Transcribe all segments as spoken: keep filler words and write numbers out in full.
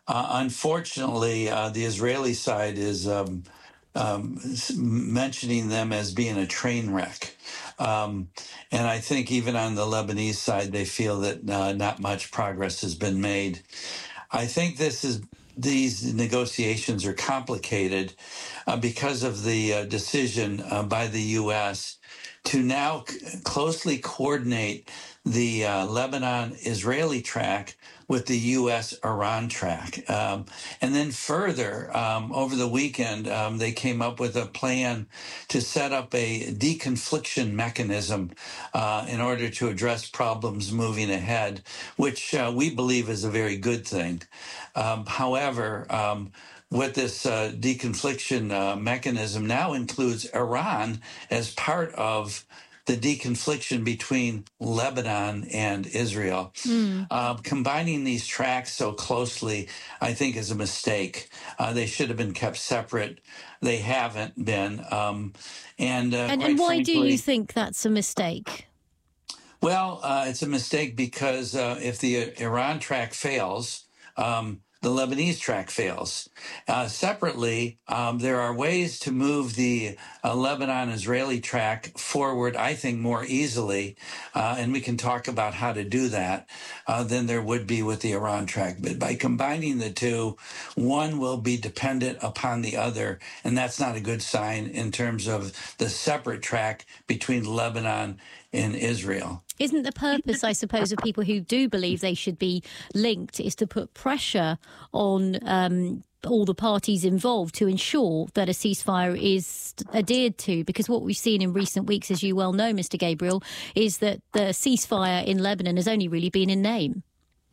Uh, unfortunately, uh, the Israeli side is um, um, mentioning them as being a train wreck. Um, and I think even on the Lebanese side, they feel that uh, not much progress has been made. I think this is these negotiations are complicated uh, because of the uh, decision uh, by the U S to now c- closely coordinate the uh, Lebanon-Israeli track with the U S-Iran track. Um, and then further, um, over the weekend, um, they came up with a plan to set up a deconfliction mechanism uh, in order to address problems moving ahead, which uh, we believe is a very good thing. Um, however, um, what this uh, deconfliction uh, mechanism now includes Iran as part of the deconfliction between Lebanon and Israel. Mm. Uh, combining these tracks so closely, I think, is a mistake. Uh, they should have been kept separate. They haven't been. Um, and, uh, and, and why frankly, do you think that's a mistake? Well, uh, it's a mistake because uh, if the Iran track fails, um, the Lebanese track fails. Uh, separately, um, there are ways to move the uh, Lebanon-Israeli track forward, I think, more easily, uh, and we can talk about how to do that, uh, than there would be with the Iran track. But by combining the two, one will be dependent upon the other, and that's not a good sign in terms of the separate track between Lebanon and Israel. Isn't the purpose, I suppose, of people who do believe they should be linked is to put pressure on um, all the parties involved to ensure that a ceasefire is adhered to? Because what we've seen in recent weeks, as you well know, Mister Gabriel, is that the ceasefire in Lebanon has only really been in name.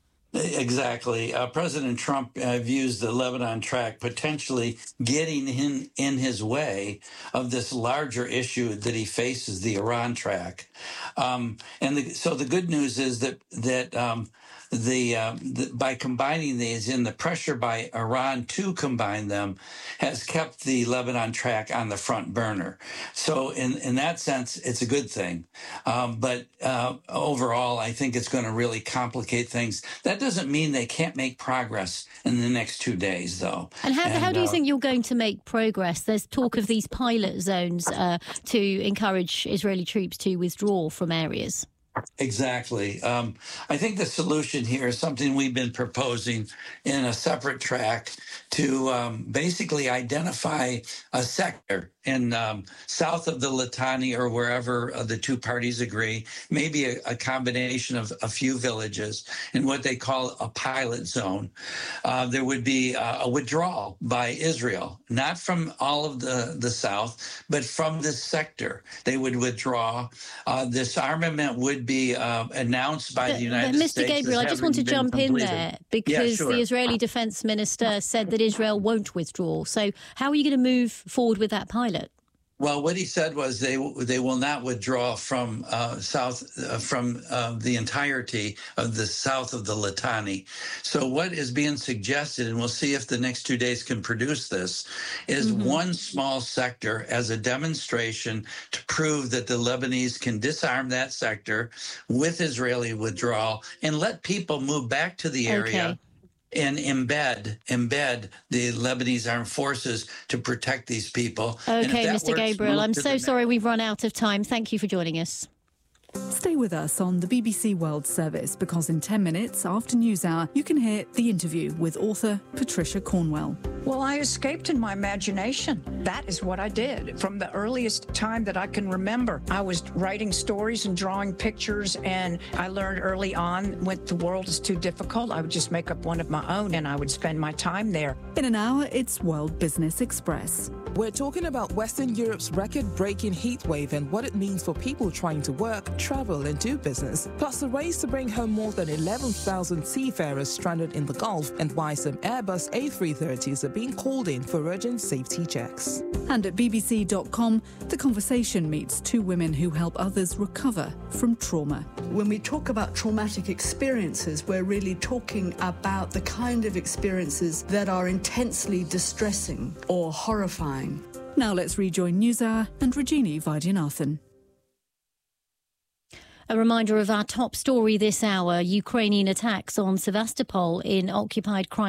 Exactly. Uh, President Trump uh, views the Lebanon track potentially getting in, in his way of this larger issue that he faces, the Iran track. Um, and the, so the good news is that that um, the, uh, the by combining these, and the pressure by Iran to combine them has kept the Lebanon track on the front burner. So in, in that sense, it's a good thing. Um, but uh, overall, I think it's going to really complicate things. That doesn't mean they can't make progress in the next two days, though. And how, and, how do you uh, think you're going to make progress? There's talk of these pilot zones uh, to encourage Israeli troops to withdraw from areas. Exactly. Um, I think the solution here is something we've been proposing in a separate track to um, basically identify a sector in um, south of the Litani or wherever uh, the two parties agree, maybe a, a combination of a few villages in what they call a pilot zone. Uh, there would be uh, a withdrawal by Israel, not from all of the, the south, but from this sector. They would withdraw. Uh, disarmament would be uh, announced by but, the United but Mister States. Gabriel, I just want to jump completed. in there because yeah, sure. the Israeli Defense Minister said that Israel won't withdraw. So how are you going to move forward with that pilot? Well, what he said was they they will not withdraw from uh, south uh, from uh, the entirety of the south of the Litani. So what is being suggested, and we'll see if the next two days can produce this, is mm-hmm. one small sector as a demonstration to prove that the Lebanese can disarm that sector with Israeli withdrawal and let people move back to the area. Okay. And embed embed the Lebanese armed forces to protect these people. Okay, Mister Works, Gabriel, I'm so sorry next. we've run out of time. Thank you for joining us. Stay with us on the B B C World Service because in ten minutes after News Hour, you can hear the interview with author Patricia Cornwell. Well, I escaped in my imagination. That is what I did. From the earliest time that I can remember, I was writing stories and drawing pictures, and I learned early on when the world is too difficult, I would just make up one of my own, and I would spend my time there. In an hour, it's World Business Express. We're talking about Western Europe's record-breaking heat wave and what it means for people trying to work, travel and do business, plus the race to bring home more than eleven thousand seafarers stranded in the Gulf and why some Airbus A three thirties are being called in for urgent safety checks. And at B B C dot com, The Conversation meets two women who help others recover from trauma. When we talk about traumatic experiences, we're really talking about the kind of experiences that are intensely distressing or horrifying. Now let's rejoin NewsHour and Rajini Vaidyanathan. A reminder of our top story this hour, Ukrainian attacks on Sevastopol in occupied Crimea.